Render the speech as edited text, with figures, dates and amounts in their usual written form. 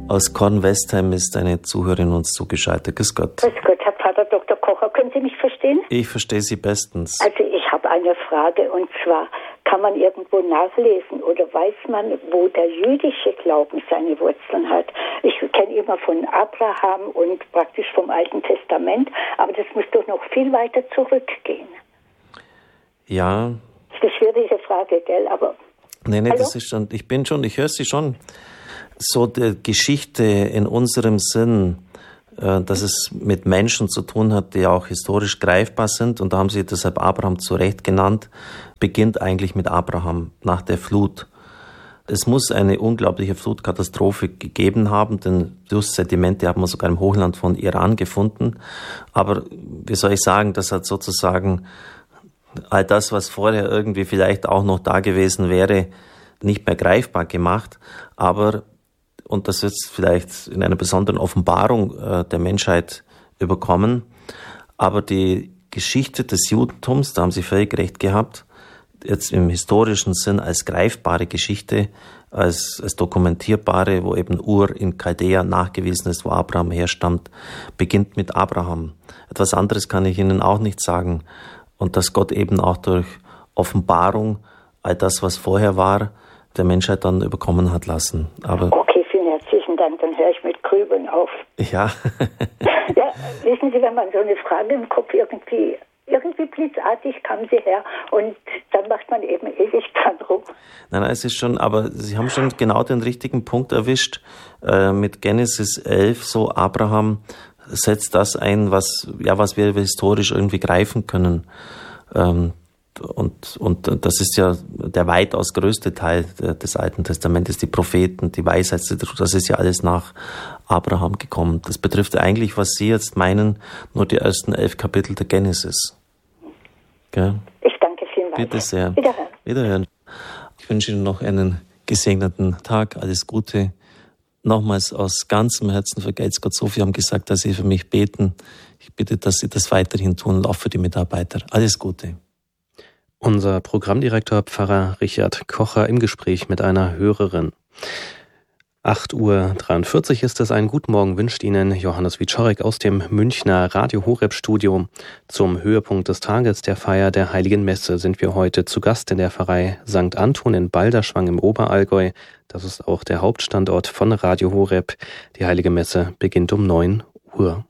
Aus Kornwestheim ist eine Zuhörerin uns zugeschaltet. Grüß Gott. Grüß Gott, Herr Pfarrer Dr. Kocher. Können Sie mich verstehen? Ich verstehe Sie bestens. Also ich habe eine Frage, und zwar, kann man irgendwo nachlesen oder weiß man, wo der jüdische Glauben seine Wurzeln hat? Ich kenne immer von Abraham und praktisch vom Alten Testament, aber das muss doch noch viel weiter zurückgehen. Ja. Das ist eine schwierige Frage, gell? Aber Nee, das ist schon, ich höre Sie schon. So die Geschichte in unserem Sinn, dass es mit Menschen zu tun hat, die auch historisch greifbar sind, und da haben Sie deshalb Abraham zu Recht genannt, beginnt eigentlich mit Abraham nach der Flut. Es muss eine unglaubliche Flutkatastrophe gegeben haben, denn Flusssedimente haben wir sogar im Hochland von Iran gefunden. Aber wie soll ich sagen, das hat sozusagen all das, was vorher irgendwie vielleicht auch noch da gewesen wäre, nicht mehr greifbar gemacht. Aber, und das wird vielleicht in einer besonderen Offenbarung der Menschheit überkommen, aber die Geschichte des Judentums, da haben Sie völlig recht gehabt, jetzt im historischen Sinn als greifbare Geschichte, als dokumentierbare, wo eben Ur in Chaldea nachgewiesen ist, wo Abraham herstammt, beginnt mit Abraham. Etwas anderes kann ich Ihnen auch nicht sagen. Und dass Gott eben auch durch Offenbarung all das, was vorher war, der Menschheit dann überkommen hat lassen. Aber okay, vielen herzlichen Dank, dann höre ich mit Grübeln auf. Ja. Ja, wissen Sie, wenn man so eine Frage im Kopf irgendwie blitzartig kam sie her, und dann macht man eben ewig dran rum. Nein, es ist schon, aber Sie haben schon genau den richtigen Punkt erwischt. Mit Genesis 11, so Abraham setzt das ein, was wir historisch irgendwie greifen können. Und das ist ja der weitaus größte Teil des Alten Testamentes, die Propheten, die Weisheit, das ist ja alles nach Abraham gekommen. Das betrifft eigentlich, was Sie jetzt meinen, nur die ersten 11 Kapitel der Genesis. Gell? Ich danke vielmals. Bitte sehr. Wiederhören. Wiederhören. Ich wünsche Ihnen noch einen gesegneten Tag, alles Gute. Nochmals aus ganzem Herzen vergelt's Gott so. Sie haben gesagt, dass Sie für mich beten. Ich bitte, dass Sie das weiterhin tun und auch für die Mitarbeiter. Alles Gute. Unser Programmdirektor Pfarrer Richard Kocher im Gespräch mit einer Hörerin. 8:43 Uhr ist es. Einen guten Morgen wünscht Ihnen Johannes Wieczorek aus dem Münchner Radio Horeb Studio. Zum Höhepunkt des Tages der Feier der Heiligen Messe sind wir heute zu Gast in der Pfarrei St. Anton in Balderschwang im Oberallgäu. Das ist auch der Hauptstandort von Radio Horeb. Die Heilige Messe beginnt um 9 Uhr.